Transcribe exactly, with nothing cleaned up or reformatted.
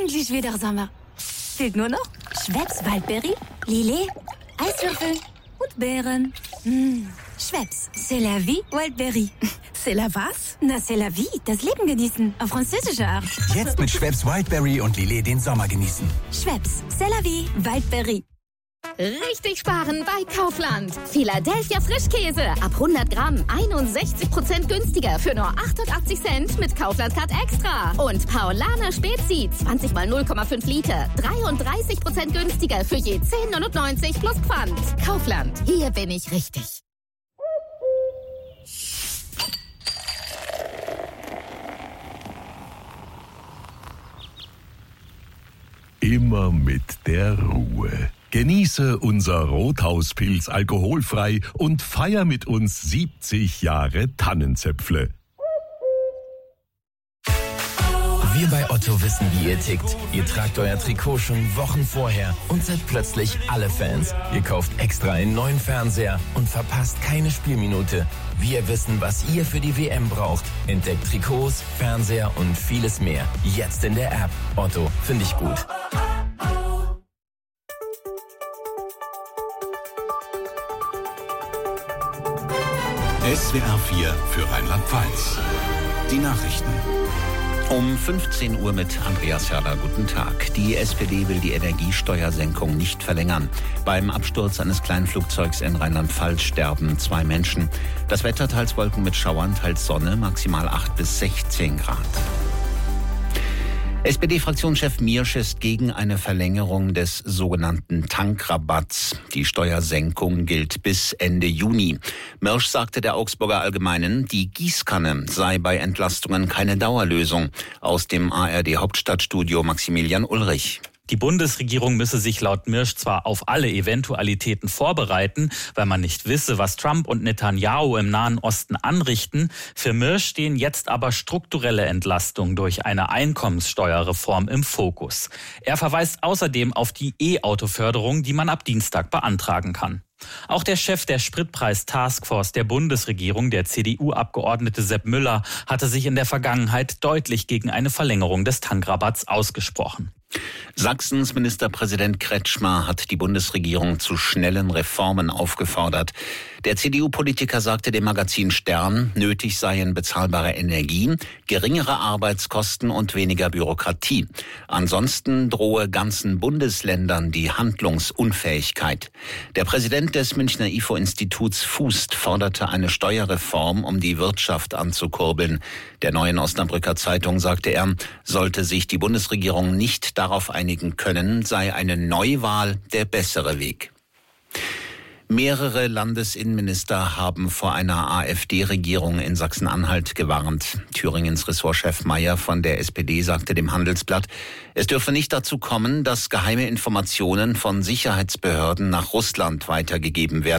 endlich wieder Sommer. Fehlt nur noch Schweppes Waldberry, Lillet, Eiswürfel und Beeren. Mmh. Schweppes, c'est la vie, Waldberry. C'est la was? Na, c'est la vie, das Leben genießen, auf französische Art. Jetzt mit Schweppes Wildberry und Lillet den Sommer genießen. Schweppes, c'est la vie, Waldberry. Richtig sparen bei Kaufland. Philadelphia Frischkäse. Ab hundert Gramm einundsechzig Prozent günstiger für nur achtundachtzig Cent mit Kaufland Card Extra. Und Paulaner Spezi zwanzig mal null Komma fünf Liter. dreiunddreißig Prozent günstiger für je zehn neunundneunzig plus Pfand. Kaufland. Hier bin ich richtig. Immer mit der Ruhe. Genieße unser Rothauspilz alkoholfrei und feier mit uns siebzig Jahre Tannenzäpfle. Wir bei Otto wissen, wie ihr tickt. Ihr tragt euer Trikot schon Wochen vorher und seid plötzlich alle Fans. Ihr kauft extra einen neuen Fernseher und verpasst keine Spielminute. Wir wissen, was ihr für die W M braucht. Entdeckt Trikots, Fernseher und vieles mehr. Jetzt in der App. Otto, finde ich gut. S W R vier für Rheinland-Pfalz. Die Nachrichten. Um fünfzehn Uhr mit Andreas Herrler. Guten Tag. Die S P D will die Energiesteuersenkung nicht verlängern. Beim Absturz eines kleinen Flugzeugs in Rheinland-Pfalz sterben zwei Menschen. Das Wetter teils Wolken mit Schauern, teils Sonne, maximal acht bis sechzehn Grad. S P D-Fraktionschef Miersch ist gegen eine Verlängerung des sogenannten Tankrabatts. Die Steuersenkung gilt bis Ende Juni. Miersch sagte der Augsburger Allgemeinen, die Gießkanne sei bei Entlastungen keine Dauerlösung. Aus dem A R D-Hauptstadtstudio Maximilian Ulrich. Die Bundesregierung müsse sich laut Miersch zwar auf alle Eventualitäten vorbereiten, weil man nicht wisse, was Trump und Netanyahu im Nahen Osten anrichten. Für Miersch stehen jetzt aber strukturelle Entlastungen durch eine Einkommenssteuerreform im Fokus. Er verweist außerdem auf die E-Auto-Förderung, die man ab Dienstag beantragen kann. Auch der Chef der Spritpreis-Taskforce der Bundesregierung, der C D U-Abgeordnete Sepp Müller, hatte sich in der Vergangenheit deutlich gegen eine Verlängerung des Tankrabatts ausgesprochen. Sachsens Ministerpräsident Kretschmer hat die Bundesregierung zu schnellen Reformen aufgefordert. Der C D U-Politiker sagte dem Magazin Stern, nötig seien bezahlbare Energie, geringere Arbeitskosten und weniger Bürokratie. Ansonsten drohe ganzen Bundesländern die Handlungsunfähigkeit. Der Präsident des Münchner I F O-Instituts Fußt forderte eine Steuerreform, um die Wirtschaft anzukurbeln. Der Neuen Osnabrücker Zeitung sagte er, sollte sich die Bundesregierung nicht darauf einigen können, sei eine Neuwahl der bessere Weg. Mehrere Landesinnenminister haben vor einer AfD-Regierung in Sachsen-Anhalt gewarnt. Thüringens Ressortchef Mayer von der S P D sagte dem Handelsblatt, es dürfe nicht dazu kommen, dass geheime Informationen von Sicherheitsbehörden nach Russland weitergegeben werden.